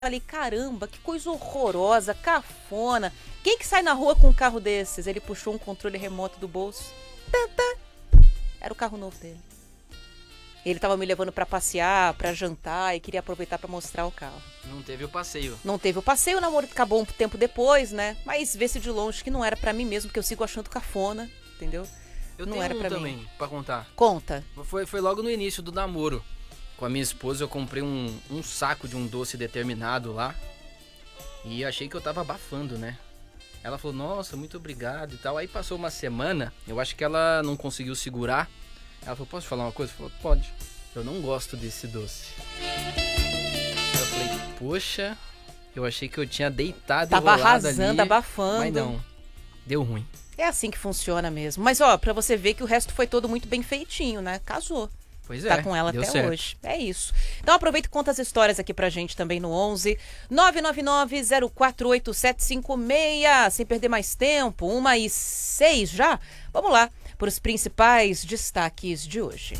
falei, caramba, que coisa horrorosa, cafona. Quem que sai na rua com um carro desses? Ele puxou um controle remoto do bolso. Tã. Era o carro novo dele. Ele tava me levando pra passear, pra jantar e queria aproveitar pra mostrar o carro. Não teve o passeio. Não teve o passeio, o namoro acabou um tempo depois, né? Mas vê-se de longe que não era pra mim mesmo, porque eu sigo achando cafona, entendeu? Eu não tenho era um pra também, mim. pra contar. Conta. Foi logo no início do namoro. Com a minha esposa eu comprei um saco de um doce determinado lá. E achei que eu tava abafando, né? Ela falou, nossa, muito obrigado e tal. Aí passou uma semana, eu acho que ela não conseguiu segurar. Ela falou, posso falar uma coisa? Falou, pode. Eu não gosto desse doce. Eu falei, poxa, eu achei que eu tinha deitado e Tava rolado arrasando, ali, abafando. mas não, deu ruim. É assim que funciona mesmo. Mas ó, pra você ver que o resto foi todo muito bem feitinho, né? Casou. Pois é, Tá com ela deu até certo. hoje. É isso. Então aproveita e conta as histórias aqui pra gente também no 11 999-048756. Sem perder mais tempo, 1h06 já. Vamos lá para os principais destaques de hoje.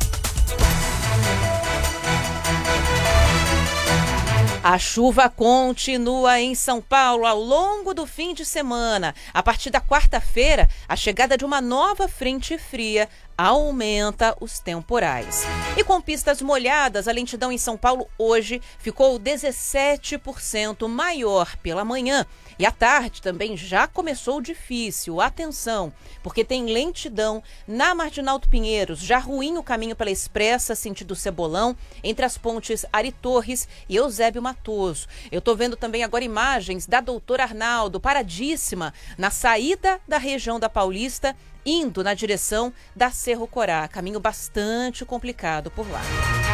A chuva continua em São Paulo ao longo do fim de semana. A partir da quarta-feira, a chegada de uma nova frente fria aumenta os temporais. E com pistas molhadas, a lentidão em São Paulo hoje ficou 17% maior pela manhã. E à tarde também já começou difícil. Atenção, porque tem lentidão na Marginal do Pinheiros, já ruim o caminho pela Expressa, sentido Cebolão, entre as pontes Ari Torres e Eusébio Matoso. Eu tô vendo também agora imagens da Doutor Arnaldo, paradíssima, na saída da região da Paulista, indo na direção da Cerro Corá. Caminho bastante complicado por lá.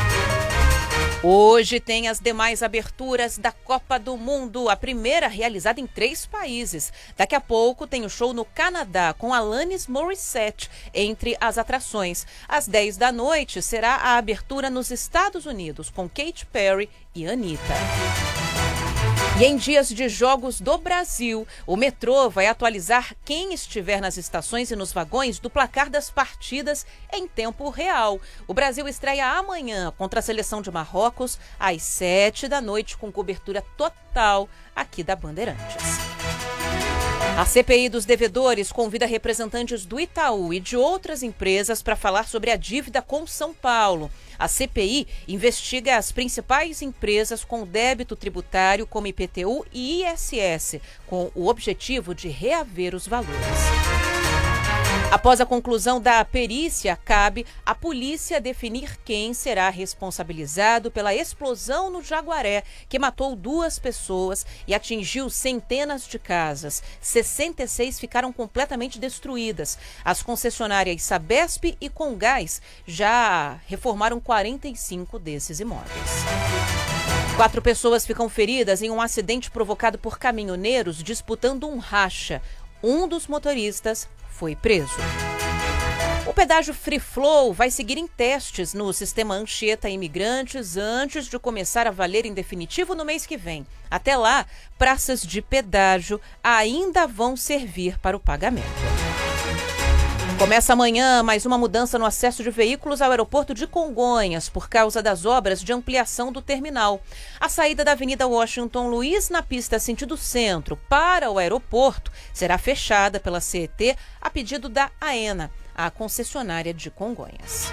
Hoje tem as demais aberturas da Copa do Mundo, a primeira realizada em 3 países. Daqui a pouco tem o show no Canadá com Alanis Morissette entre as atrações. Às 10 da noite será a abertura nos Estados Unidos com Katy Perry e Anitta. E em dias de Jogos do Brasil, o metrô vai atualizar quem estiver nas estações e nos vagões do placar das partidas em tempo real. O Brasil estreia amanhã contra a seleção de Marrocos às 7 da noite com cobertura total aqui da Bandeirantes. A CPI dos devedores convida representantes do Itaú e de outras empresas para falar sobre a dívida com São Paulo. A CPI investiga as principais empresas com débito tributário como IPTU e ISS, com o objetivo de reaver os valores. Após a conclusão da perícia, cabe à polícia definir quem será responsabilizado pela explosão no Jaguaré, que matou 2 pessoas e atingiu centenas de casas. 66 ficaram completamente destruídas. As concessionárias Sabesp e Comgás já reformaram 45 desses imóveis. 4 pessoas ficam feridas em um acidente provocado por caminhoneiros disputando um racha. Um dos motoristas foi preso. O pedágio Free Flow vai seguir em testes no sistema Anchieta Imigrantes antes de começar a valer em definitivo no mês que vem. Até lá, praças de pedágio ainda vão servir para o pagamento. Começa amanhã mais uma mudança no acesso de veículos ao aeroporto de Congonhas por causa das obras de ampliação do terminal. A saída da Avenida Washington Luiz na pista sentido centro para o aeroporto será fechada pela CET a pedido da AENA, a concessionária de Congonhas.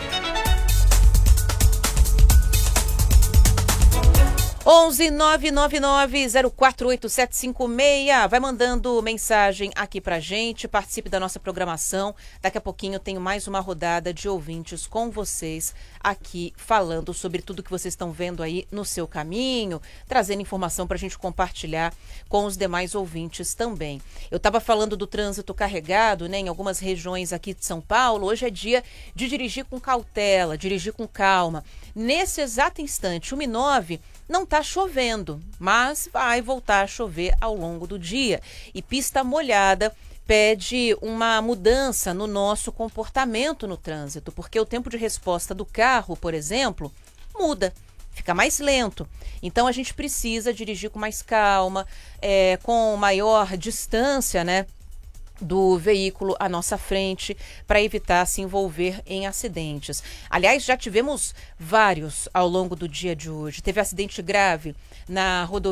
11 999 048756. Vai mandando mensagem aqui pra gente, participe da nossa programação. Daqui a pouquinho eu tenho mais uma rodada de ouvintes com vocês aqui falando sobre tudo que vocês estão vendo aí no seu caminho, trazendo informação pra gente compartilhar com os demais ouvintes também. Eu estava falando do trânsito carregado, né, em algumas regiões aqui de São Paulo. Hoje é dia de dirigir com cautela, dirigir com calma. Nesse exato instante, 1h09, não está chovendo, mas vai voltar a chover ao longo do dia. E pista molhada pede uma mudança no nosso comportamento no trânsito, porque o tempo de resposta do carro, por exemplo, muda, fica mais lento. Então a gente precisa dirigir com mais calma, com maior distância, né, do veículo à nossa frente para evitar se envolver em acidentes. Aliás, já tivemos vários ao longo do dia de hoje. Teve acidente grave na rodovia